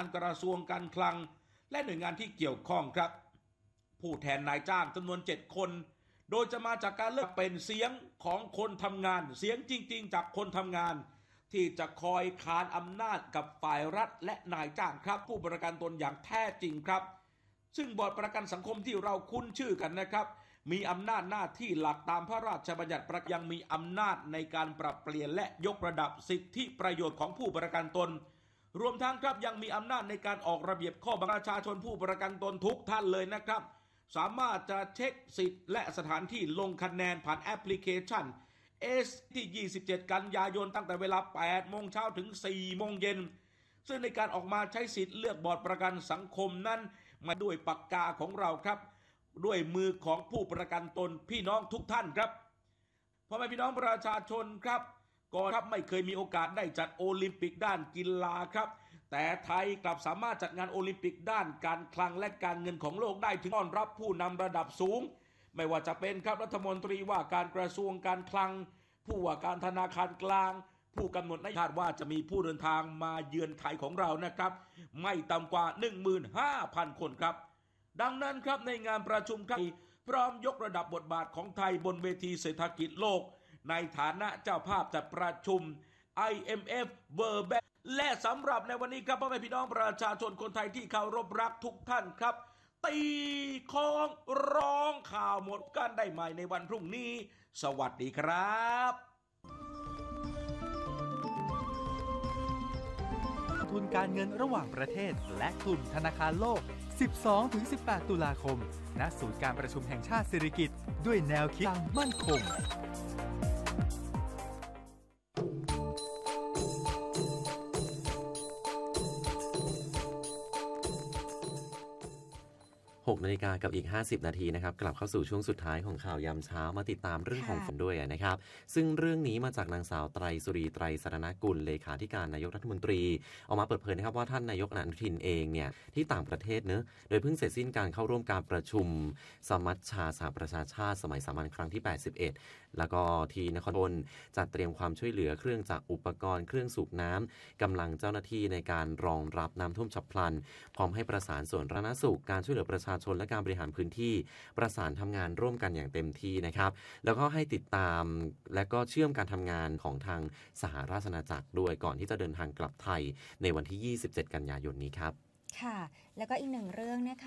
านกระทรวงการคลังและหน่วยงานที่เกี่ยวข้องครับผู้แทนนายจ้างจำนวน7 คนโดยจะมาจากการเลือกเป็นเสียงของคนทำงานเสียงจริงๆจากคนทำงานที่จะคอยขานอำนาจกับฝ่ายรัฐและนายจ้างครับผู้ประกันตนอย่างแท้จริงครับซึ่งบอร์ดประกันสังคมที่เราคุ้นชื่อกันนะครับมีอำนาจหน้าที่หลักตามพระราชบัญญัติยังมีอำนาจในการปรับเปลี่ยนและยกระดับสิทธิประโยชน์ของผู้ประกันตนรวมทั้งครับยังมีอำนาจในการออกระเบียบข้อบังคับประชาชนผู้ประกันตนทุกท่านเลยนะครับสามารถจะเช็คสิทธิ์และสถานที่ลงคะแนนผ่านแอปพลิเคชัน S ที่27 กันยายนตั้งแต่เวลา 8 โมงเช้าถึง 4 โมงเย็นซึ่งในการออกมาใช้สิทธิ์เลือกบอร์ดประกันสังคมนั้นมาด้วยปากกาของเราครับด้วยมือของผู้ประกันตนพี่น้องทุกท่านครับพ่อแม่พี่น้องประชาชนครับกองทัพไม่เคยมีโอกาสได้จัดโอลิมปิกด้านกีฬาครับแต่ไทยกลับสามารถจัดงานโอลิมปิกด้านการคลังและการเงินของโลกได้ถึงต้อนรับผู้นำระดับสูงไม่ว่าจะเป็นครับรัฐมนตรีว่าการกระทรวงการคลังผู้ว่าการธนาคารกลางผู้กำหนดนโยบายคาดว่าจะมีผู้เดินทางมาเยือนไทยของเรานะครับไม่ต่ำกว่า 15,000 คนครับดังนั้นครับในงานประชุมครั้งนี้พร้อมยกระดับบทบาทของไทยบนเวทีเศรษฐกิจโลกในฐานะเจ้าภาพจัดประชุม IMF World Bank และสำหรับในวันนี้ครับพ่อแม่พี่น้องประชาชนคนไทยที่เคารพรักทุกท่านครับตีค้องร้องข่าวหมดกันได้ใหม่ในวันพรุ่งนี้สวัสดีครับทุนการเงินระหว่างประเทศและกลุ่มธนาคารโลก 12-18 ตุลาคม ณ ศูนย์การประชุมแห่งชาติสิริกิติ์ด้วยแนวคิดมั่นคง 6 นาฬิกากับอีก50 นาทีนะครับกลับเข้าสู่ช่วงสุดท้ายของข่าวยามเช้ามาติดตามเรื่องของฝนด้วยนะครับซึ่งเรื่องนี้มาจากนางสาวไตรสุรีไตรสรณกุลเลขาธิการนายกรัฐมนตรีออกมาเปิดเผยนะครับว่าท่านนายกอนุทินเองเนี่ยที่ต่างประเทศเนอะโดยเพิ่งเสร็จสิ้นการเข้าร่วมการประชุมสมัชชาสหประชาชาติสมัยสามัญครั้งที่ 81 แล้วก็ที่นครปฐมจัดเตรียมความช่วยเหลือเครื่องจักรอุปกรณ์เครื่องสูบน้ำกำลังเจ้าหน้าที่ในการรองรับน้ำท่วมฉับพลันพร้อมให้ประสานส่วนสาธารณสุขการช่วยเหลือประชาชนและการบริหารพื้นที่ประสานทำงานร่วมกันอย่างเต็มที่นะครับแล้วก็ให้ติดตามและก็เชื่อมการทำงานของทางสหราชอาณาจักรด้วยก่อนที่จะเดินทางกลับไทยในวันที่ 27 กันยายนนี้ครับค่ะแล้วก็อีกหนึ่งเรื่องนะคะ